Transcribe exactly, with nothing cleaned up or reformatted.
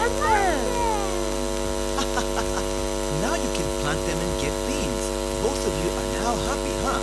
them. Now you can plant them and get beans. Both of you are now happy, huh?